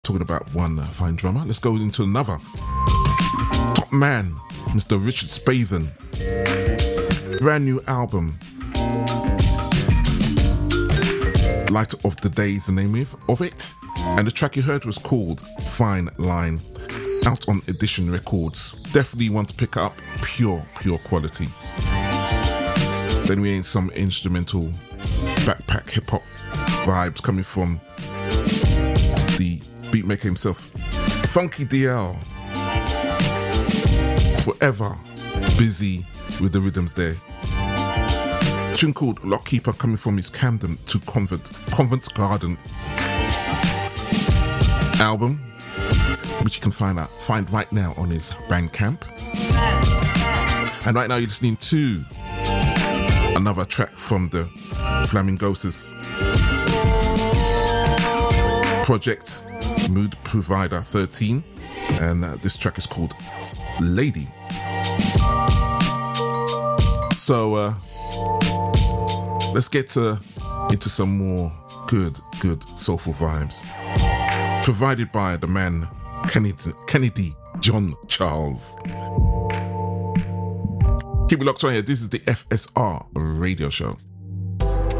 talking about one fine drummer. Let's go into another. Top man, Mr. Richard Spavin. Brand new album. Light of the Day is the name of it. And the track you heard was called Fine Line. Out on Edition Records. Definitely want to pick up pure quality. Then we ain't some instrumental backpack hip-hop vibes coming from the beatmaker himself, Funky DL. Forever busy with the rhythms there. Tune called Lockkeeper coming from his Camden to Covent Garden album, which you can find right now on his Bandcamp. And right now you're listening to another track from the Flamingos' project, Mood Provider 13, and this track is called Lady. So let's get into some more good soulful vibes, provided by the man Kennedy John Charles. Keep it locked right here. This is the FSR Radio Show.